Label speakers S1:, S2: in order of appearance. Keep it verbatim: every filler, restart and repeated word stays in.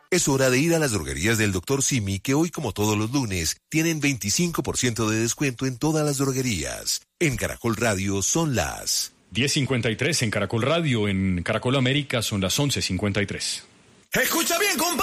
S1: Es hora de ir a las droguerías del doctor Simi, que hoy, como todos los lunes, tienen veinticinco por ciento de descuento en todas las droguerías. En Caracol Radio son las
S2: diez cincuenta y tres en Caracol Radio, en Caracol América son las once cincuenta y tres.
S3: Escucha bien, compadre.